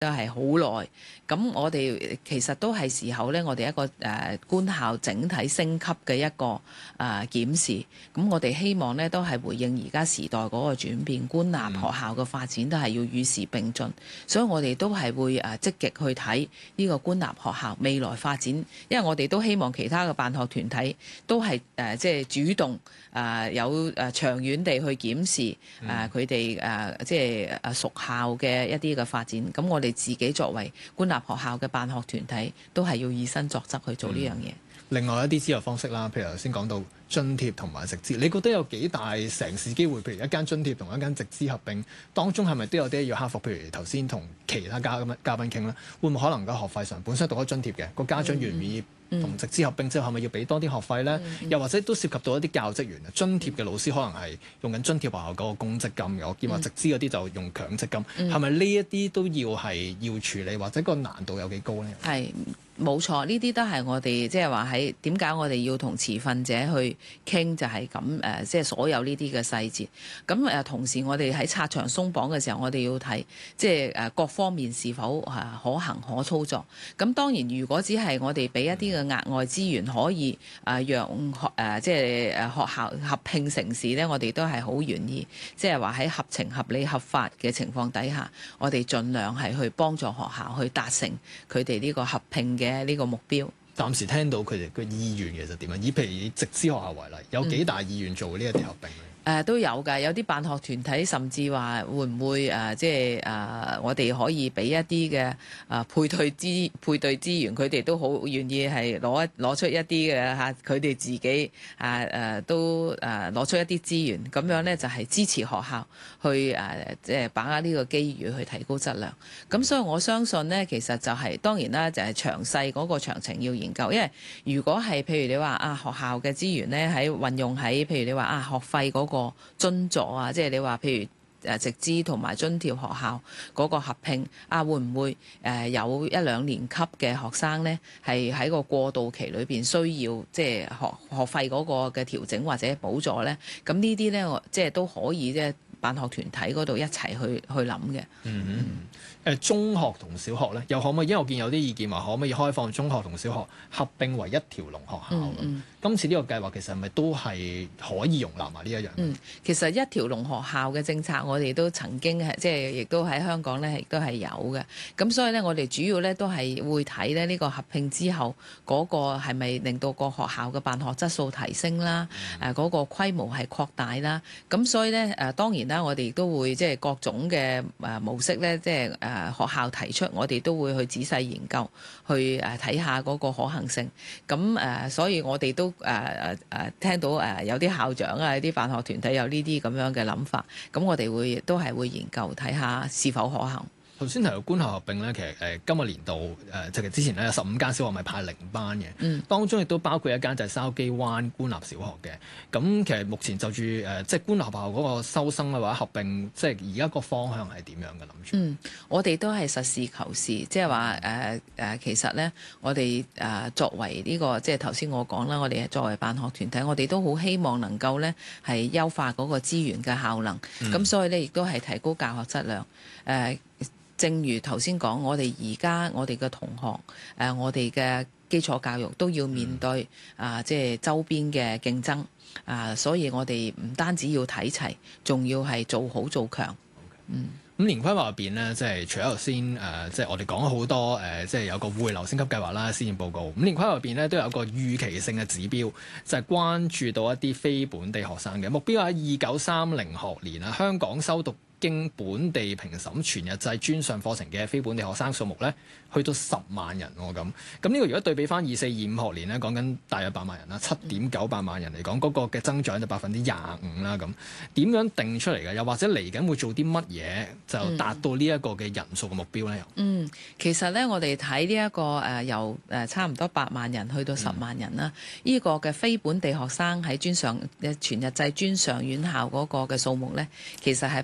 都係好耐，咁我哋其實都係時候咧，我哋一個官校整體升級嘅一個檢視。咁我哋希望咧都係回應而家時代嗰個轉變，官立學校嘅發展都係要與時並進，所以我哋都係會積極去睇呢個官立學校未來發展，因為我哋都希望其他嘅辦學團體都係即係主動有長遠地去檢視佢哋即係屬校嘅一啲嘅發展。咁我哋自己作為官立學校嘅辦學團體，都係要以身作則去做呢樣嘢。 另外一啲資助方式啦，譬如頭先講到津貼同埋直資，你覺得有幾大成事機會？譬如一間津貼同一間直資合併，當中係咪都有啲要克服？譬如頭先同其他嘉賓傾啦，會唔會可能個學費上本身讀咗津貼嘅個家長願唔願意同直資合併之後，係咪要俾多啲學費呢？又或者都涉及到一啲教職員啊，津貼嘅老師可能係用緊津貼學校嗰個公積金嘅，我見話直資嗰啲就用強積金，係咪呢一啲都要處理，或者個難度有幾高呢？ 係。冇錯，呢啲都係我哋即係話喺點解我哋要同持份者去傾，就係咁即係所有呢啲嘅細節。咁同時我哋喺拆牆鬆綁嘅時候，我哋要睇即係各方面是否可行可操作。咁當然，如果只係我哋俾一啲嘅額外資源，可以讓即係學校合併城市呢，我哋都係好願意。即係話喺合情合理合法嘅情況底下，我哋盡量係去幫助學校去達成佢哋呢個合併嘅呢個目標。 暫時聽到佢哋嘅意願其實點樣？譬如以直資學校為例，有幾大意願做呢一啲合併咧？ 都有㗎，有啲辦學團體甚至話會唔會即係我哋可以俾一啲嘅配對資源，佢哋都好願意係攞出一啲嘅佢哋自己都攞出一啲資源，咁樣呢，就係支持學校去即係把握呢個機遇去提高質量。咁所以我相信呢，其實就係當然啦，就係詳細嗰個詳情要研究，因為如果係譬如你話學校嘅資源呢，喺運用喺譬如你話學費嗰個津助啊，即係你話譬如直資同埋津貼學校嗰個合併會唔會有1、2年級嘅學生呢？係喺個過渡期裏邊需要即係學費嗰個嘅調整或者補助呢？咁呢啲呢，我即係都可以即係辦學團體嗰度一齊去諗嘅。 中學同小學咧，又可唔可以？因為我見有啲意見話，可唔可以開放中學同小學合併為一條龍學校？今次呢個計劃其實係咪都係可以容納埋呢一樣？ 其實一條龍學校嘅政策，我哋都曾經係即係亦都喺香港咧，亦都係有嘅。咁所以咧，我哋主要咧都係會睇咧呢個合併之後嗰個係咪令到個學校嘅辦學質素提升啦？嗰個規模係擴大啦。咁所以咧當然啦，我哋亦都會即係各種嘅模式咧，即係學校提出，我哋都會去仔細研究，去睇下嗰個可行性。咁所以我哋都聽到有啲校長啊、有啲辦學團體有呢啲咁樣嘅諗法。咁我哋都係會研究睇下是否可行。 頭先提到官校合併咧，其實今個年度即係之前咧有15間小學咪派0班嘅，當中亦都包括一間就係筲箕灣官立小學嘅。咁其實目前就住即係官立學校嗰個收生啊或者合併，即係而家個方向係點樣嘅諗住？ 我哋都係實事求是，即係話其實咧，我哋作為呢個即係頭先我講啦，我哋作為辦學團體，我哋都好希望能夠咧係優化嗰個資源嘅效能。咁所以咧亦都係提高教學質量。正如頭先講，我哋而家我哋嘅同學我哋嘅基礎教育都要面對即係周邊嘅競爭所以我哋唔單止要睇齊，仲要係做好做強。 咁年規劃入邊咧，即係除咗頭先即係我哋講咗好多即係有個匯流升級計劃啦，施政報告。咁年規劃入邊咧都有一個預期性嘅指標，就係關注到一啲非本地學生嘅目標喺2930學年啊，香港修讀經本地評審全日制專上課程嘅非本地學生數目咧，去到10萬人喎咁。咁呢個如果對比翻24、25學年咧，講緊大約8萬人啦，7.98萬人嚟講，嗰個嘅增長就25%啦咁。點樣定出嚟嘅？又或者嚟緊會做啲乜嘢就達到呢一個嘅人數嘅目標咧？ 其實咧，我哋睇呢一個由差唔多8萬人去到10萬人啦，呢個嘅非本地學生喺全日制專上院校嗰個嘅數目咧，其實係包括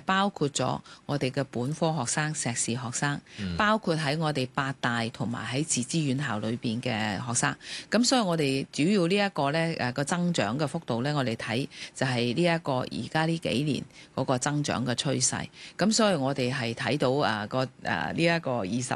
括咗我哋嘅本科學生、碩士學生，包括喺我哋八大同埋喺自資院校裏邊嘅學生。咁所以我哋主要呢一個咧個增長嘅幅度咧，我哋睇就係呢一個而家呢幾年嗰個增長嘅趨勢。咁所以我哋係睇到呢一個20